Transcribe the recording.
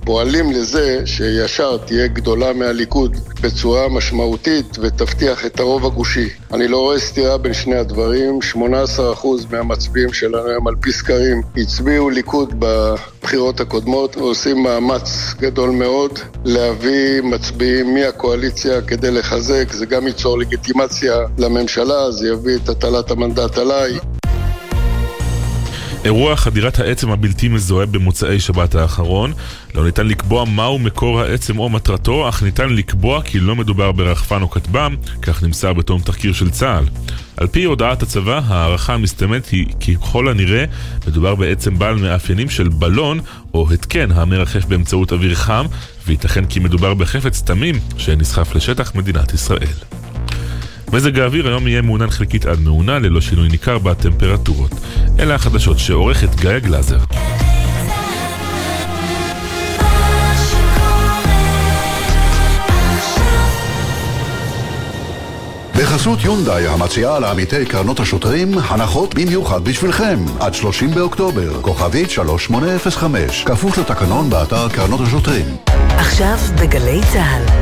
פועלים לזה שישר תהיה גדולה מהליכוד בצורה משמעותית ותבטיח את הרוב הגושי. אני לא רואה סתירה בין שני הדברים. 18% מהמצביעים שלנו הם על פי סקרים הצביעו ליכוד בבחירות הקודמות, ועושים מאמץ גדול מאוד להביא מצביעים מהקואליציה כדי לחזק. זה גם ייצור לגיטימציה לממשלה, זה יביא את הטלת המנדט עליי. אירוע חדירת העצם הבלתי מזוהה במוצאי שבת האחרון. לא ניתן לקבוע מהו מקור העצם או מטרתו, אך ניתן לקבוע כי לא מדובר ברחפן או כטב"ם, כך נמסר בתום תחקיר של צה"ל. על פי הודעת הצבא, הערכה המסתמנת היא כי ככל הנראה מדובר בעצם בעל מאפיינים של בלון או התקן המרחף באמצעות אוויר חם, וייתכן כי מדובר בחפץ תמים שנסחף לשטח מדינת ישראל. מזג האוויר היום יהיה מעונן חלקית עד מעונן ללא שינוי ניכר בטמפרטורות. אלה החדשות שעורכת גיא גלזר. בחסות יונדאי המציעה לעמיתי קרנות השוטרים הנחות במיוחד בשבילכם עד 30 באוקטובר, כוכבית 3805, כפוף לתקנון באתר קרנות השוטרים. עכשיו בגלי צהל,